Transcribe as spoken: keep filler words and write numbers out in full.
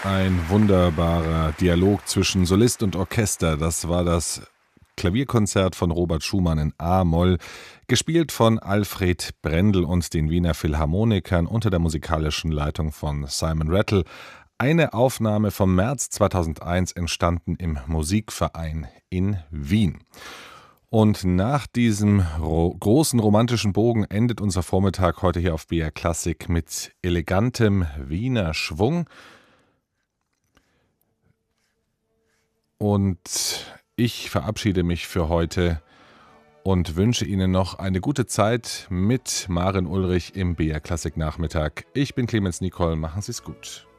Ein wunderbarer Dialog zwischen Solist und Orchester. Das war das Klavierkonzert von Robert Schumann in A-Moll, gespielt von Alfred Brendel und den Wiener Philharmonikern unter der musikalischen Leitung von Simon Rattle. Eine Aufnahme vom März zweitausendeins, entstanden im Musikverein in Wien. Und nach diesem ro- großen romantischen Bogen endet unser Vormittag heute hier auf B R Klassik mit elegantem Wiener Schwung. Und ich verabschiede mich für heute und wünsche Ihnen noch eine gute Zeit mit Maren Ulrich im B R Klassik Nachmittag. Ich bin Clemens Nicol, machen Sie es gut.